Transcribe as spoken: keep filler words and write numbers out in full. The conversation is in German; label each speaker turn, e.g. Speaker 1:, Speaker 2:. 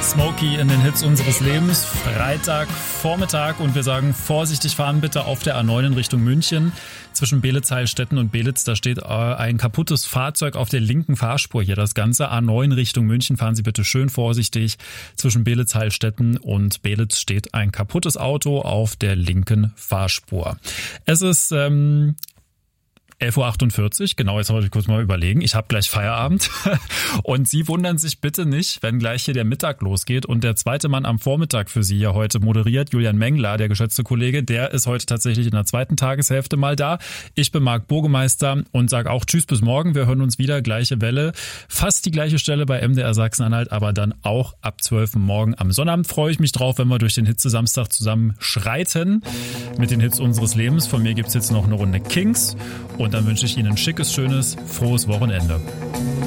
Speaker 1: Smokey in den Hits unseres Lebens. Freitagvormittag und wir sagen, vorsichtig fahren bitte auf der A neun in Richtung München. Zwischen Beelitz-Heilstätten und Belitz, da steht ein kaputtes Fahrzeug auf der linken Fahrspur hier. Das Ganze A neun Richtung München, fahren Sie bitte schön vorsichtig. Zwischen Beelitz-Heilstätten und Belitz steht ein kaputtes Auto auf der linken Fahrspur. Es ist ähm, elf Uhr achtundvierzig, genau, jetzt wollte ich kurz mal überlegen. Ich habe gleich Feierabend und Sie wundern sich bitte nicht, wenn gleich hier der Mittag losgeht und der zweite Mann am Vormittag für Sie ja heute moderiert, Julian Mengler, der geschätzte Kollege, der ist heute tatsächlich in der zweiten Tageshälfte mal da. Ich bin Marc Burgemeister und sage auch Tschüss bis morgen. Wir hören uns wieder, gleiche Welle, fast die gleiche Stelle bei M D R Sachsen-Anhalt, aber dann auch ab zwölf Uhr morgen. Am Sonnabend freue ich mich drauf, wenn wir durch den Hitze-Samstag zusammen schreiten mit den Hits unseres Lebens. Von mir gibt's jetzt noch eine Runde Kings und Und dann wünsche ich Ihnen ein schickes, schönes, frohes Wochenende.